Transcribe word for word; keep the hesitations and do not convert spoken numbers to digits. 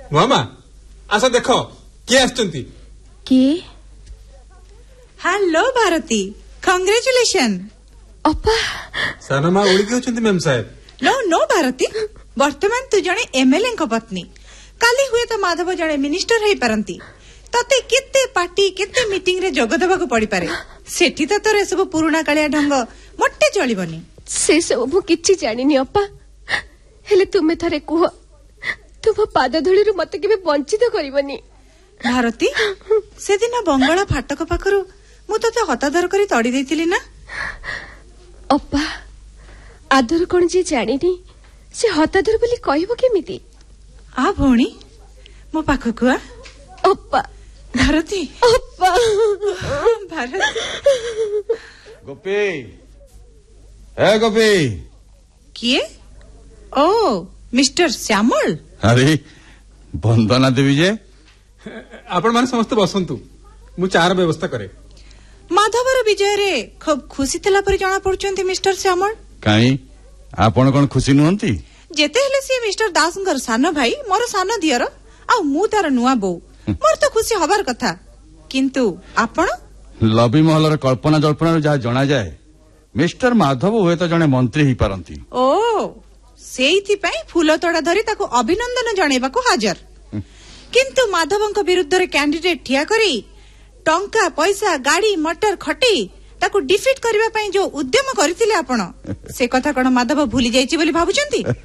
मामा आस देख किए आछंती किए हेलो भारती कांग्रेचुलेशन अप्पा सानमा उड़ी होचंती मैम साहेब नो नो भारती वर्तमान तू जणे एमएलए को पत्नी काली हुए तो माधव जणे मिनिस्टर होई परंती तते केते पार्टी केते मीटिंग रे जोग देबा को पड़ी पारे सेठी त तोरे सब पुराना कालिया ढंग मोटे चलिबनी से सब मु किछि जानिनी अप्पा हेले तुमे थरे कुह तुम पाद धूली रु मते केबे वंचित करबनी भारती से दिन बंगला फाटक पाखरु मु तते हतादर करी तड़ी देतिली ना अप्पा आदर कोन जे जानिनी से हतादर बोली कहबो केमिति आ भौणी मो पाखकु आ अप्पा भारती अप्पा भारती गोपी ए गोपी किए ओ मिस्टर श्यामल अरे वंदना देवी जे आपण माने समस्त बसंतु मु चार व्यवस्था करे माधवर विजय रे खूब खुशी थिला पर जाना पड़चंती मिस्टर श्यामल काई आपण कोन खुशी नहंती जेते हेले सी मिस्टर दासंगर सान भाई मोर सान दियर आ मु तार नुआ बो मोर तो खुशी हबार कथा किंतु आपण लबी महलर कल्पना जल्पना जहा जना जाए मिस्टर माधव हुए तो जने मंत्री ही पारंती ओ सेइथि पई फूल तोड़ा धरी ताको अभिनंदन जणेबा को हाजर किंतु माधवंक विरुद्ध रे कैंडिडेट ठिया करी टंका पैसा गाड़ी मोटर खटी ताको डिफीट करबा पई जो उद्यम करथिले आपण से कथा कोन माधव भूली जाईची बोली भाबुचंती